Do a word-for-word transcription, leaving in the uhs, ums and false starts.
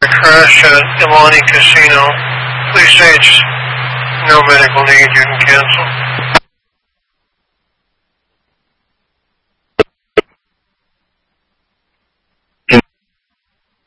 Crash at Imani Casino. Please stage no medical need. You can cancel.